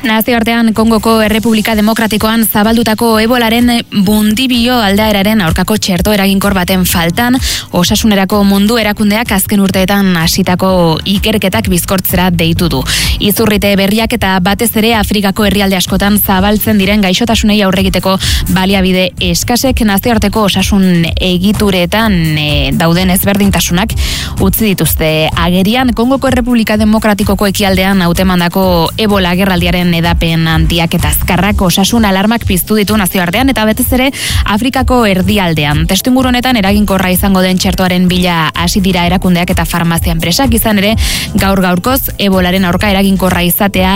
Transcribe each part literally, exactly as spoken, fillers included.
Nazioartean Kongoko Errepublika Demokratikoan zabaldutako ebolaren bundibio aldaeraren aurkako txerto eraginkor baten faltan, osasunerako mundu erakundeak azken urteetan hasitako ikerketak bizkortzera deitu du. Izurrite berriak eta batez ere Afrikako herrialde askotan zabaltzen diren gaixotasunei aurre egiteko baliabide eskasek nazioarteko osasun egituretan e, dauden ezberdintasunak utzi dituzte agerian. Kongoko Errepublika Demokratikoko ekialdean hautemandako ebola gerraldiaren edapen handiak eta azkarrak osasun alarmak piztu ditu nazioartean eta betez ere Afrikako erdialdean. Testuinguru honetan eraginkorra izango den txertoaren bila hasi dira erakundeak eta farmazia enpresak, izan ere gaur gaurkoz ebolaren aurka eraginkorra izatea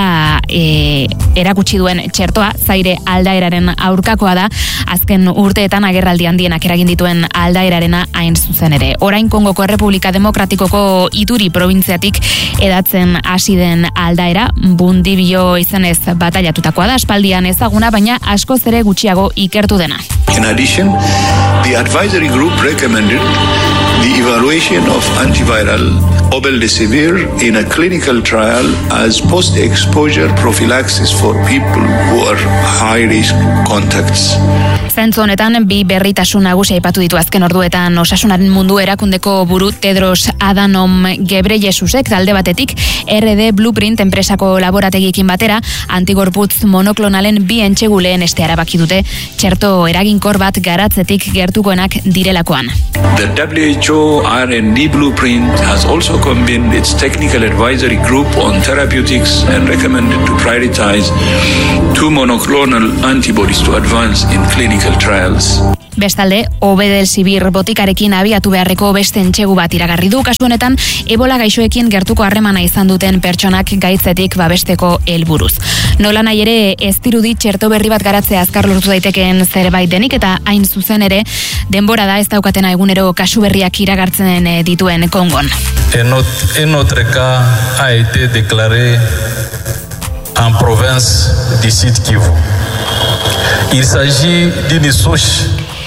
e, erakutsi duen txertoa zaire aldaeraren aurkakoa da, azken urteetan agerraldi handienak eragin dituen aldaerarena hain zuzen ere. Orain Kongoko Errepublika Demokratikoko Ituri probintziatik edatzen hasi den aldaera bundibio izenez batailatutakoa da, aspaldian ezaguna, baina askoz ere gutxiago ikertu dena. In addition, the advisory group recommended the evaluation of antiviral obeldesivir in a clinical trial as post-exposure prophylaxis for people who are high-risk contacts. Zentzu honetan, bi berritasun nagusi aipatu ditu azken orduetan osasunaren mundu erakundeko buru Tedros Adhanom Ghebreyesusek, alde batetik R D Blueprint enpresako laborategiekin batera antigorputz monoklonalen bi entxeguleen este arabaki dute txerto eraginkor bat garatzetik gertukoenak direlakoan. The W H O R and D Blueprint has also convened its technical advisory group on therapeutics and recommended to prioritize two monoclonal antibodies to advance in clinical trials. Bestalde, obeldesivir botikarekin abiatu beharreko beste entxegu bat iragarri du. Kasu honetan, ebola gaixoekin gertuko harremana izan duten pertsonak gaitzetik babesteko helburuz. Nola nahi ere, ez dirudi txerto berri bat garatzea azkar lortu daitekeen zerbait denik, eta hain zuzen ere, denbora da ez daukatena egunero kasu berriak iragartzen dituen Kongon. En notre cas a été déclaré en province du Sud Kivu. Il s'agit d'une souche.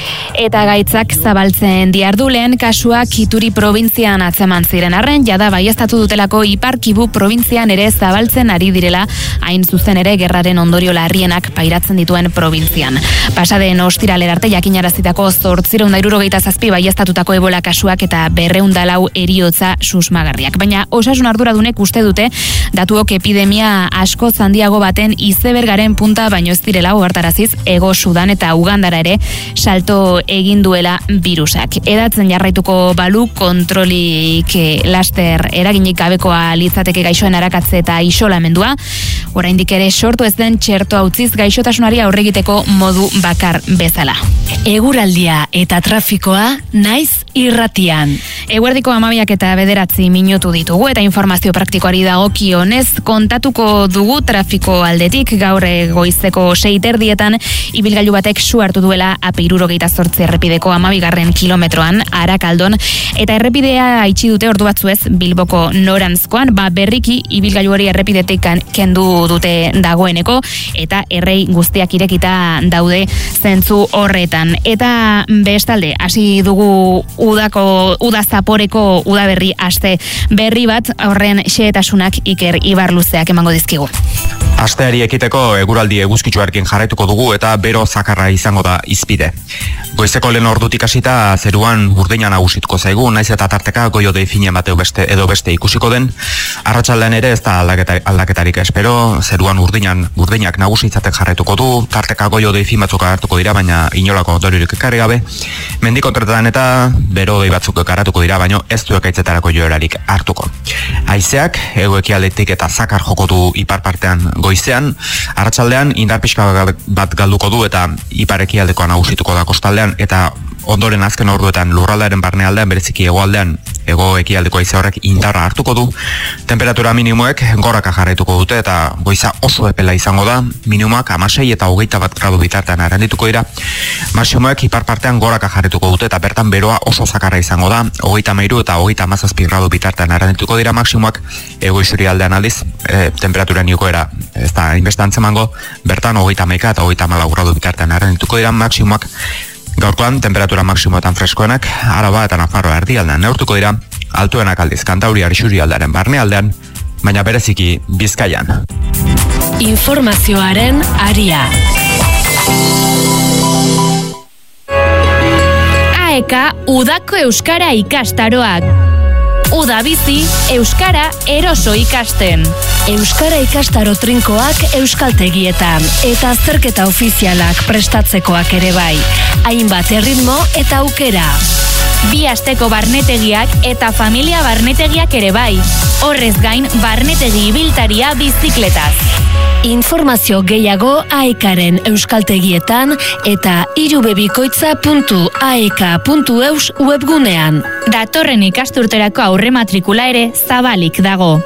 Eta gaitzak zabaltzen diardu, lehen kasuak Ituri probintzian atzeman ziren arren, jada baieztatu dutelako Ipar Kivu probintzian ere zabaltzen ari direla, hain zuzen ere gerraren ondorio larrienak pairatzen dituen probintzian. Pasadeen ostiralera arte jakinarazitako zortziehun eta hirurogeita zazpi baieztatutako ebola kasuak eta berrehun eta lau heriotza susmagarriak. Baina osasun arduradunek uste dute datuok epidemia asko handiago baten izebergaren punta baino ez direla ohartaraziz Ego Sudan eta Ugandara ere salto egin duela virusak. Edatzen jarraituko balu kontrolik laster eraginik gabekoa litzateke gaixoen arakatze eta isolamendua. Oraindik ere sortu ez den txertoa utziz gaixotasunari aurre egiteko modu bakar bezala. Eguraldia eta trafikoa naiz irratian. Eguerdiko hamabiak eta bederatzi minutu ditugu eta informazio praktikoari dagokionez kontatuko dugu trafiko aldetik. Gaur goizeko sei terdietan ibilgailu batek su hartu duela A P hirurogeita zortzi errepideko hamabigarren kilometroan Arakaldon, eta errepidea itxi dute ordu batzuez Bilboko norantzkoan, ba berriki ibilgailu hori errepidetik kendu dute dagoeneko eta errei guztiak irekita daude zentzu horretan. Eta bestalde, hasi dugu udako uda zaporeko udaberri aste berri bat, horren xehetasunak Iker Ibarluzeak emango dizkigu. Asteari ekiteko eguraldi eguzkitsuarekin jarraituko dugu eta bero zakarra izango da izpide. Goizeko lehen ordutik hasita zeruan urdina nagusituko zaigu, naiz eta tarteka goio define bateu beste edo beste ikusiko den. Arratsaldean ere ez da aldaketa, aldaketarik espero, zeruan urdinan urdinak nagusitzatek jarraituko du, tarteka goio defin batzuk hartuko dira, baina inolako ondoriorik ekarri gabe. Mendikontretan eta bero dei batzuk ekaratuko dira, baina ez du ekaitzetarako joerarik hartuko. Haizeak hego ekialdetik eta zakar joko du ipar partean goizean, arratsaldean indar pixka bat galduko du eta ipar ekialdekoa nagusituko da kostaldean, eta ondoren azken orduetan lurraldearen barnealdean, bereziki hegoaldean, hego ekialdeko haize horrek indarra hartuko du. Temperatura minimoek goraka jarraituko dute eta goiza oso epela izango da, minimoak hamasei eta hogeita bat gradu bitartean arendituko dira. Maximoek ipar partean goraka jarraituko dute eta bertan beroa oso zakarra izango da, hogeita hamairu eta hogeita hamazazpi gradu bitartean arendituko dira. Maximoak hego isurialdean aldiz, e, temperatura niokoera ez da inbeste antzemango, bertan hogeita hamaika eta hogeita hamalau gradu bitartean arendituko dira. Maximoak gaurkoan temperatura maksimoetan freskoenak Araba eta Nafarroa erdialdean neurtuko dira, altuenak aldiz Kantauriar isurialdearen barnealdean, baina bereziki Bizkaian. Informazioaren aria. A E K udako euskara ikastaroak. Uda bizi, euskara eroso ikasten. Euskara ikastaro trinkoak euskaltegietan eta azterketa ofizialak prestatzekoak ere bai. Hainbat erritmo eta aukera. Bi asteko barnetegiak eta familia barnetegiak ere bai. Horrez gain, barnetegi ibiltaria bizikletaz. Informazio gehiago aekaren euskaltegietan eta irubebikoitza puntu aek puntu eus webgunean. Datorren ikasturterako aurre matrikula ere zabalik dago.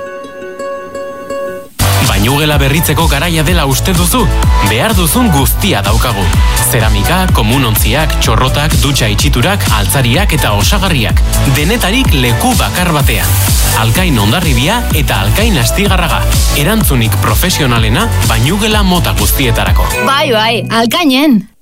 Bainugela berritzeko garaia dela uste duzu? Behar duzun guztia daukagu. Zeramika, komunontziak, txorrotak, dutxa itxiturak, altzariak eta osagarriak. Denetarik leku bakar batean. Alkain Hondarribia eta Alkain Astigarraga. Erantzunik profesionalena bainugela mota guztietarako. Bai, bai, Alkainen!